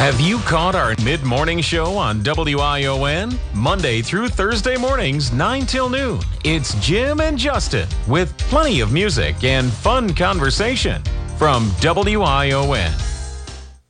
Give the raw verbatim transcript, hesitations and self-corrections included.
Have you caught our mid-morning show on W I O N? Monday through Thursday mornings, nine till noon. It's Jim and Justin with plenty of music and fun conversation from W I O N.